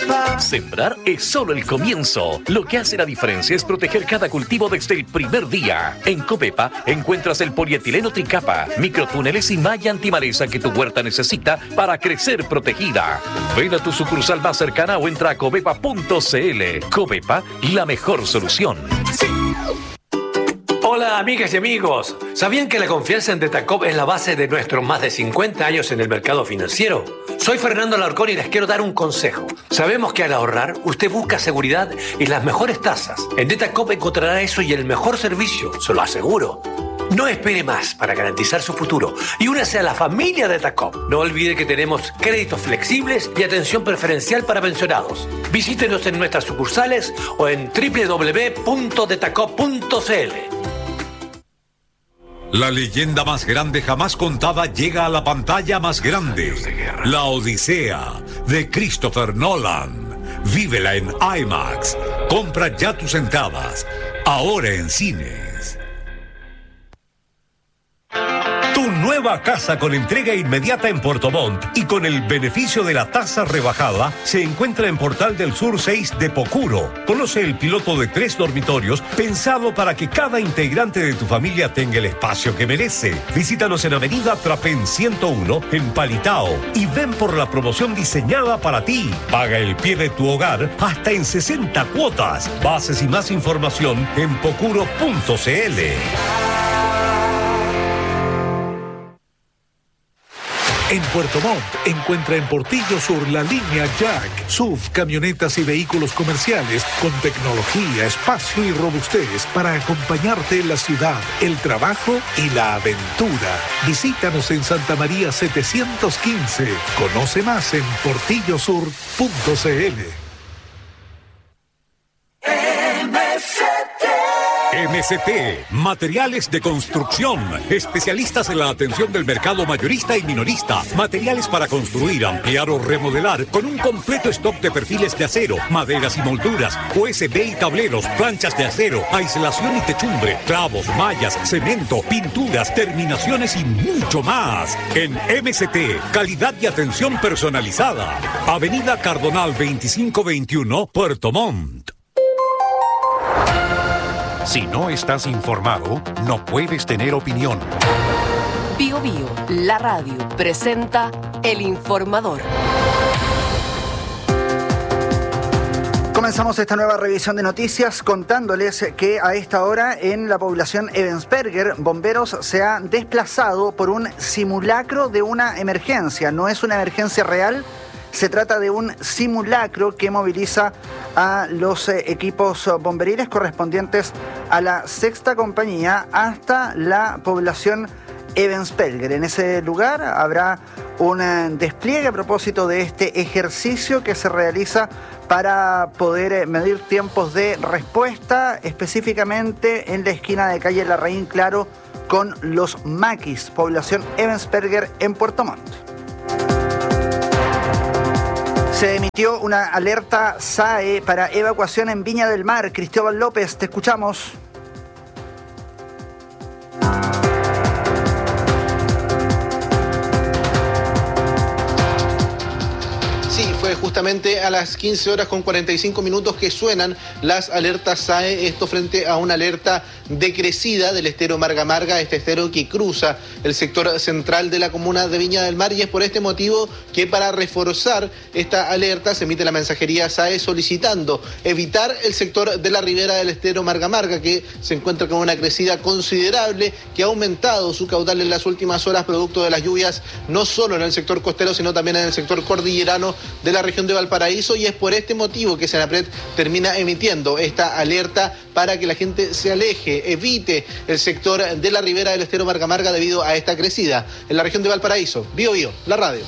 Sembrar es solo el comienzo. Lo que hace la diferencia es proteger cada cultivo desde el primer día. En Covepa encuentras el polietileno tricapa, microtúneles y malla antimaleza que tu huerta necesita para crecer protegida. Ven a tu sucursal más cercana o entra a covepa.cl. Covepa, la mejor solución. Hola amigas y amigos, ¿sabían que la confianza en Detacop es la base de nuestros más de 50 años en el mercado financiero? Soy Fernando Alarcón y les quiero dar un consejo. Sabemos que al ahorrar usted busca seguridad y las mejores tasas. En Detacop encontrará eso y el mejor servicio, se lo aseguro. No espere más para garantizar su futuro y únase a la familia Detacop. No olvide que tenemos créditos flexibles y atención preferencial para pensionados. Visítenos en nuestras sucursales o en www.detacop.cl. La leyenda más grande jamás contada llega a la pantalla más grande. La Odisea, de Christopher Nolan. Vívela en IMAX. Compra ya tus entradas. Ahora en cines. Tu nueva casa con entrega inmediata en Puerto Montt y con el beneficio de la tasa rebajada se encuentra en Portal del Sur 6 de Pocuro. Conoce el piloto de 3 dormitorios pensado para que cada integrante de tu familia tenga el espacio que merece. Visítanos en Avenida Trapén 101 en Palitao y ven por la promoción diseñada para ti. Paga el pie de tu hogar hasta en 60 cuotas. Bases y más información en pocuro.cl. En Puerto Montt encuentra en Portillo Sur la línea Jack, SUV, camionetas y vehículos comerciales con tecnología, espacio y robustez para acompañarte en la ciudad, el trabajo y la aventura. Visítanos en Santa María 715. Conoce más en portillosur.cl. MST, materiales de construcción, especialistas en la atención del mercado mayorista y minorista, materiales para construir, ampliar o remodelar, con un completo stock de perfiles de acero, maderas y molduras, USB y tableros, planchas de acero, aislación y techumbre, clavos, mallas, cemento, pinturas, terminaciones y mucho más. En MST, calidad y atención personalizada. Avenida Cardonal 2521, Puerto Montt. Si no estás informado, no puedes tener opinión. Bio Bio, la radio, presenta El Informador. Comenzamos esta nueva revisión de noticias contándoles que a esta hora en la población Ebensperger, bomberos se han desplazado por un simulacro de una emergencia. No es una emergencia real. Se trata de un simulacro que moviliza a los equipos bomberiles correspondientes a la 6ª compañía hasta la población Ebensperger. En ese lugar habrá un despliegue a propósito de este ejercicio que se realiza para poder medir tiempos de respuesta, específicamente en la esquina de calle Larraín Claro con los Maquis, población Ebensperger en Puerto Montt. Se emitió una alerta SAE para evacuación en Viña del Mar. Cristóbal López, te escuchamos. Sí, fue justamente a las 15 horas con 45 minutos que suenan las alertas SAE, esto frente a una alerta decrecida del estero Marga Marga, este estero que cruza el sector central de la comuna de Viña del Mar, y es por este motivo que para reforzar esta alerta se emite la mensajería SAE solicitando evitar el sector de la ribera del estero Marga Marga, que se encuentra con una crecida considerable, que ha aumentado su caudal en las últimas horas producto de las lluvias, no solo en el sector costero, sino también en el sector cordillerano de la región de Valparaíso, y es por este motivo que Senapred termina emitiendo esta alerta para que la gente se aleje, evite el sector de la ribera del estero Marga Marga debido a esta crecida. En la región de Valparaíso, Bio Bio, la radio.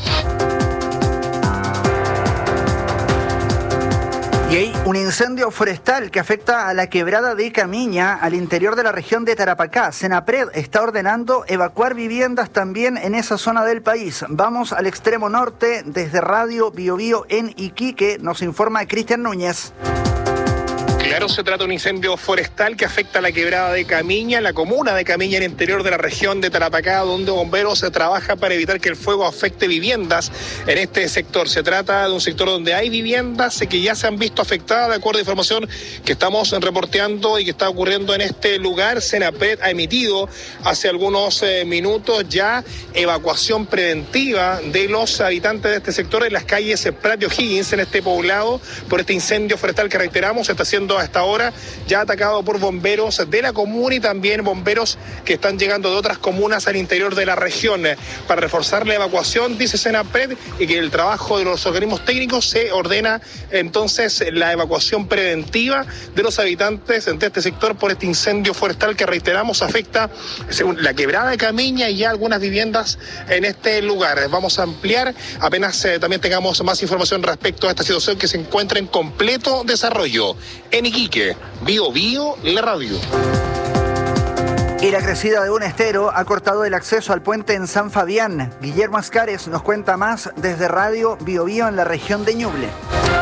Y hay un incendio forestal que afecta a la quebrada de Camiña, al interior de la región de Tarapacá. Senapred está ordenando evacuar viviendas también en esa zona del país. Vamos al extremo norte, desde Radio Bio Bio en Iquique, nos informa Cristian Núñez. Claro, se trata de un incendio forestal que afecta a la quebrada de Camiña, la comuna de Camiña, en el interior de la región de Tarapacá, donde bomberos trabaja para evitar que el fuego afecte viviendas en este sector. Se trata de un sector donde hay viviendas que ya se han visto afectadas, de acuerdo a información que estamos reporteando y que está ocurriendo en este lugar. Senapred ha emitido hace algunos minutos ya evacuación preventiva de los habitantes de este sector en las calles Prat y O'Higgins, en este poblado, por este incendio forestal que, reiteramos, está siendo hasta ahora ya atacado por bomberos de la comuna y también bomberos que están llegando de otras comunas al interior de la región. Para reforzar la evacuación, dice Senapred, y que el trabajo de los organismos técnicos, se ordena entonces la evacuación preventiva de los habitantes de este sector por este incendio forestal que, reiteramos, afecta, según la quebrada de Camiña, y ya algunas viviendas en este lugar. Vamos a ampliar apenas también tengamos más información respecto a esta situación que se encuentra en completo desarrollo. En Iquique, Bio Bio, la radio. Y la crecida de un estero ha cortado el acceso al puente en San Fabián. Guillermo Ascares nos cuenta más desde Radio Bio Bio en la región de Ñuble.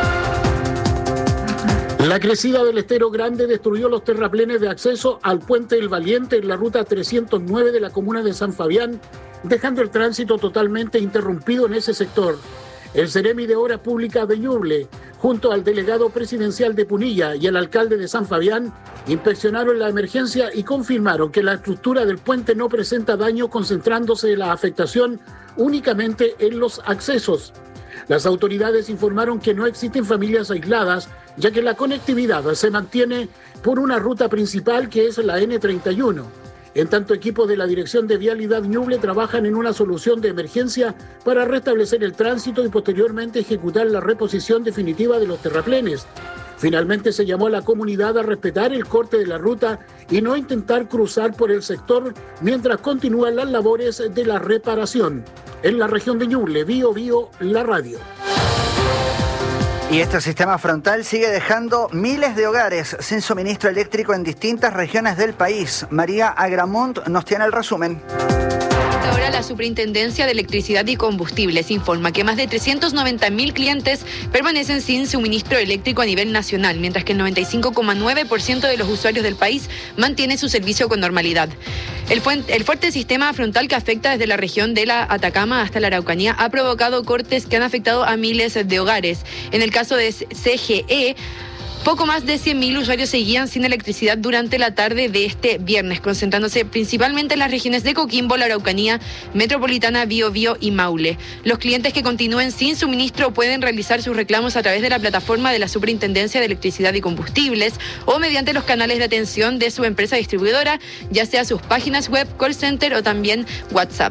La crecida del estero Grande destruyó los terraplenes de acceso al puente El Valiente en la ruta 309 de la comuna de San Fabián, dejando el tránsito totalmente interrumpido en ese sector. El Ceremi de Obras Públicas de Ñuble, junto al delegado presidencial de Punilla y el alcalde de San Fabián, inspeccionaron la emergencia y confirmaron que la estructura del puente no presenta daño, concentrándose la afectación únicamente en los accesos. Las autoridades informaron que no existen familias aisladas, ya que la conectividad se mantiene por una ruta principal que es la N31. En tanto, equipos de la Dirección de Vialidad Ñuble trabajan en una solución de emergencia para restablecer el tránsito y posteriormente ejecutar la reposición definitiva de los terraplenes. Finalmente se llamó a la comunidad a respetar el corte de la ruta y no intentar cruzar por el sector mientras continúan las labores de la reparación. En la región de Ñuble, Bio Bio, la radio. Y este sistema frontal sigue dejando miles de hogares sin suministro eléctrico en distintas regiones del país. María Agramunt nos tiene el resumen. Ahora la Superintendencia de Electricidad y Combustibles informa que más de 390.000 clientes permanecen sin suministro eléctrico a nivel nacional, mientras que el 95,9% de los usuarios del país mantiene su servicio con normalidad. El fuerte sistema frontal que afecta desde la región de la Atacama hasta la Araucanía ha provocado cortes que han afectado a miles de hogares. En el caso de CGE, poco más de 100.000 usuarios seguían sin electricidad durante la tarde de este viernes, concentrándose principalmente en las regiones de Coquimbo, la Araucanía, Metropolitana, Biobío y Maule. Los clientes que continúen sin suministro pueden realizar sus reclamos a través de la plataforma de la Superintendencia de Electricidad y Combustibles o mediante los canales de atención de su empresa distribuidora, ya sea sus páginas web, call center o también WhatsApp.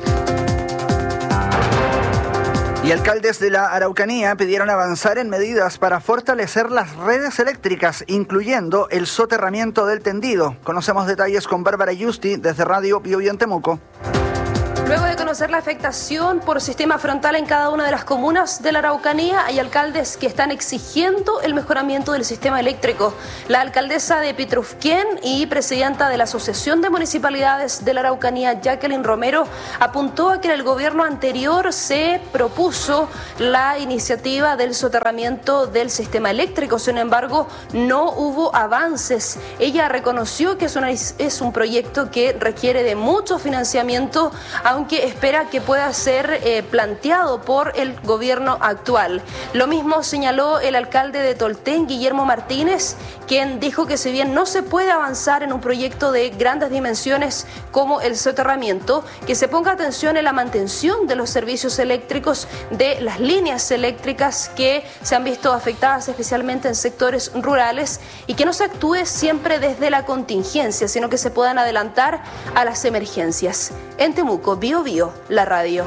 Y alcaldes de la Araucanía pidieron avanzar en medidas para fortalecer las redes eléctricas, incluyendo el soterramiento del tendido. Conocemos detalles con Bárbara Yusti desde Radio Bio Bio en Temuco. Luego de conocer la afectación por sistema frontal en cada una de las comunas de la Araucanía, hay alcaldes que están exigiendo el mejoramiento del sistema eléctrico. La alcaldesa de Pitrufquén y presidenta de la Asociación de Municipalidades de la Araucanía, Jacqueline Romero, apuntó a que en el gobierno anterior se propuso la iniciativa del soterramiento del sistema eléctrico. Sin embargo, no hubo avances. Ella reconoció que es un proyecto que requiere de mucho financiamiento, aunque espera que pueda ser planteado por el gobierno actual. Lo mismo señaló el alcalde de Tolten, Guillermo Martínez, quien dijo que si bien no se puede avanzar en un proyecto de grandes dimensiones como el soterramiento, que se ponga atención en la mantención de los servicios eléctricos, de las líneas eléctricas que se han visto afectadas especialmente en sectores rurales, y que no se actúe siempre desde la contingencia, sino que se puedan adelantar a las emergencias. En Temuco, Bio Bio, la radio.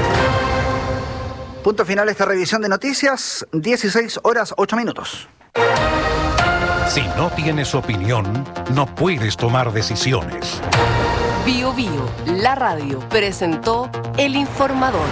Punto final esta revisión de noticias, 16:08. Si no tienes opinión, no puedes tomar decisiones. Bio Bio, la radio, presentó El Informador.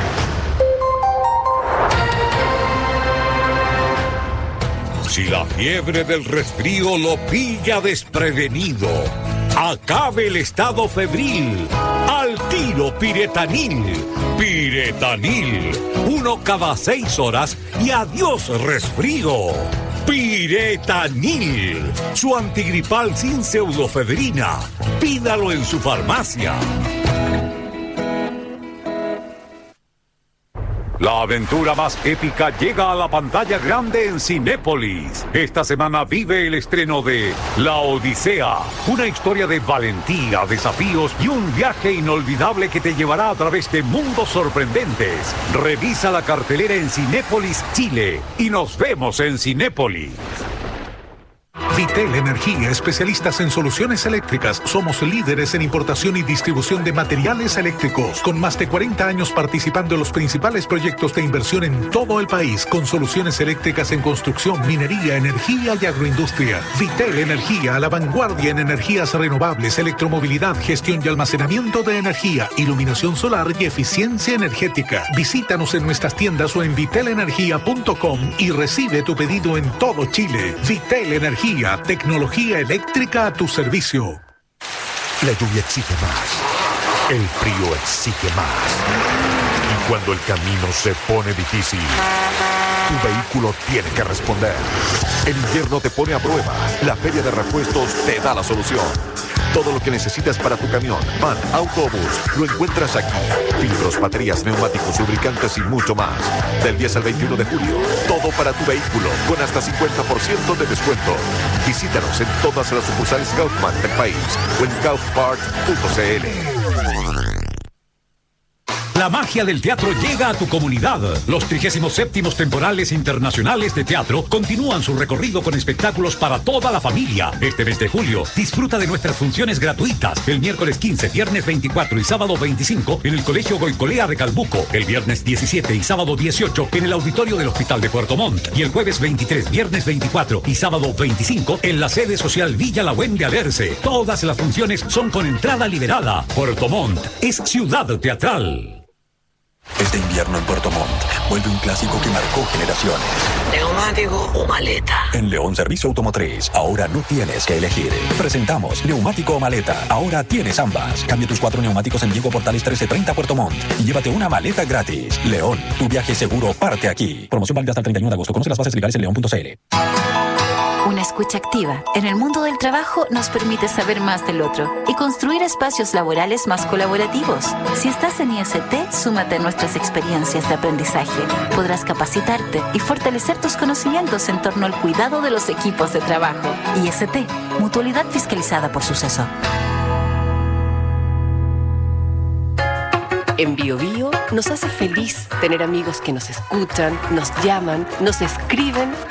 Si la fiebre del resfrío lo pilla desprevenido, acabe el estado febril. Al tiro Piretanil. Piretanil. 1 cada 6 horas y adiós resfrío. Piretanil, su antigripal sin pseudofedrina. Pídalo en su farmacia. La aventura más épica llega a la pantalla grande en Cinépolis. Esta semana vive el estreno de La Odisea, una historia de valentía, desafíos y un viaje inolvidable que te llevará a través de mundos sorprendentes. Revisa la cartelera en Cinépolis Chile y nos vemos en Cinépolis. Vitel Energía, especialistas en soluciones eléctricas. Somos líderes en importación y distribución de materiales eléctricos, con más de 40 años participando en los principales proyectos de inversión en todo el país, con soluciones eléctricas en construcción, minería, energía y agroindustria. Vitel Energía, a la vanguardia en energías renovables, electromovilidad, gestión y almacenamiento de energía, iluminación solar y eficiencia energética. Visítanos en nuestras tiendas o en vitelenergia.com y recibe tu pedido en todo Chile. Vitel Energía, tecnología eléctrica a tu servicio. La lluvia exige más. El frío exige más. Y cuando el camino se pone difícil, tu vehículo tiene que responder. El invierno te pone a prueba. La Feria de Repuestos te da la solución. Todo lo que necesitas para tu camión, van, autobús, lo encuentras aquí. Filtros, baterías, neumáticos, lubricantes y mucho más. Del 10 al 21 de julio, todo para tu vehículo, con hasta 50% de descuento. Visítanos en todas las sucursales Kaufman del país o en kaufpart.cl. La magia del teatro llega a tu comunidad. Los 37º temporales internacionales de teatro continúan su recorrido con espectáculos para toda la familia. Este mes de julio, disfruta de nuestras funciones gratuitas. El miércoles 15, viernes 24 y sábado 25 en el Colegio Goicolea de Calbuco. El viernes 17 y sábado 18 en el auditorio del Hospital de Puerto Montt. Y el jueves 23, viernes 24 y sábado 25 en la sede social Villa La Huén de Alerce. Todas las funciones son con entrada liberada. Puerto Montt es ciudad teatral. Este invierno en Puerto Montt vuelve un clásico que marcó generaciones. ¿Neumático o maleta? En León Servicio Automotriz, ahora no tienes que elegir. Presentamos neumático o maleta. Ahora tienes ambas. Cambia tus 4 neumáticos en Diego Portales 1330 Puerto Montt y llévate una maleta gratis. León, tu viaje seguro parte aquí. Promoción válida hasta el 31 de agosto. Conoce las bases legales en león.cl. Una escucha activa en el mundo del trabajo nos permite saber más del otro y construir espacios laborales más colaborativos. Si estás en IST, súmate a nuestras experiencias de aprendizaje. Podrás capacitarte y fortalecer tus conocimientos en torno al cuidado de los equipos de trabajo. IST, Mutualidad Fiscalizada por Suceso. En BioBio nos hace feliz tener amigos que nos escuchan, nos llaman, nos escriben